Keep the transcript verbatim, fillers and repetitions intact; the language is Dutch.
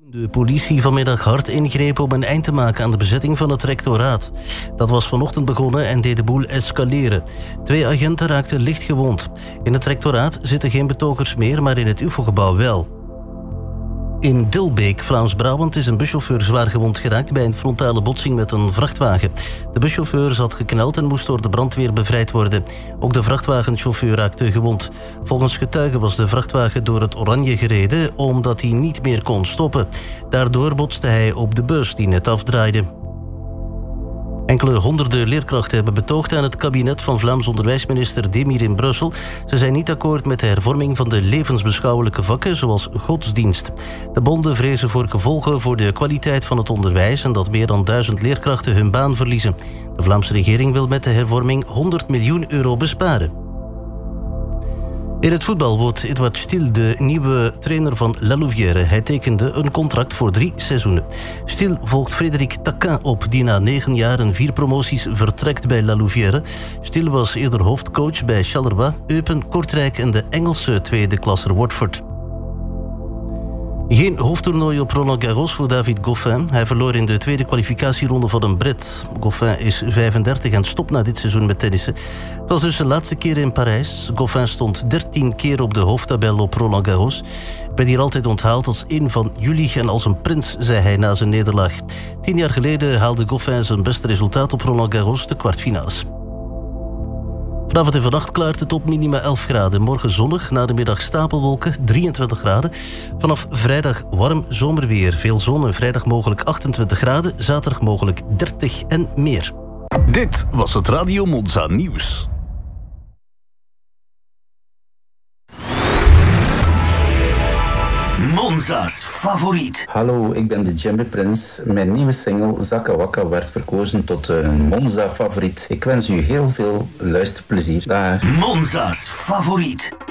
De politie vanmiddag hard ingreep om een eind te maken aan de bezetting van het rectoraat. Dat was vanochtend begonnen en deed de boel escaleren. Twee agenten raakten licht gewond. In het rectoraat zitten geen betogers meer, maar in het U F O-gebouw wel. In Dilbeek, Vlaams-Brabant, is een buschauffeur zwaar gewond geraakt bij een frontale botsing met een vrachtwagen. De buschauffeur zat gekneld en moest door de brandweer bevrijd worden. Ook de vrachtwagenchauffeur raakte gewond. Volgens getuigen was de vrachtwagen door het oranje gereden omdat hij niet meer kon stoppen. Daardoor botste hij op de bus die net afdraaide. Enkele honderden leerkrachten hebben betoogd aan het kabinet van Vlaams onderwijsminister Demir in Brussel. Ze zijn niet akkoord met de hervorming van de levensbeschouwelijke vakken, zoals godsdienst. De bonden vrezen voor gevolgen voor de kwaliteit van het onderwijs en dat meer dan duizend leerkrachten hun baan verliezen. De Vlaamse regering wil met de hervorming honderd miljoen euro besparen. In het voetbal wordt Edouard Stil de nieuwe trainer van La Louvière. Hij tekende een contract voor drie seizoenen. Stil volgt Frédéric Taquin op, die na negen jaar en vier promoties vertrekt bij La Louvière. Stil was eerder hoofdcoach bij Charleroi, Eupen, Kortrijk en de Engelse tweede klasser Watford. Geen hoofdtoernooi op Roland Garros voor David Goffin. Hij verloor in de tweede kwalificatieronde van een Brit. Goffin is vijfendertig en stopt na dit seizoen met tennissen. Het was dus de laatste keer in Parijs. Goffin stond dertien keer op de hoofdtabel op Roland Garros. Ik ben hier altijd onthaald als een van jullie en als een prins, zei hij na zijn nederlaag. Tien jaar geleden haalde Goffin zijn beste resultaat op Roland Garros, de kwartfinales. Vanavond en vannacht klaart het op minima elf graden. Morgen zonnig, na de middag stapelwolken, drieëntwintig graden. Vanaf vrijdag warm zomerweer. Veel zon en vrijdag mogelijk achtentwintig graden. Zaterdag mogelijk dertig en meer. Dit was het Radio Monza Nieuws. Monza's favoriet. Hallo, ik ben de Djembe Prins. Mijn nieuwe single Zakka Wakka werd verkozen tot een Monza favoriet. Ik wens u heel veel luisterplezier. Dag. Monza's favoriet.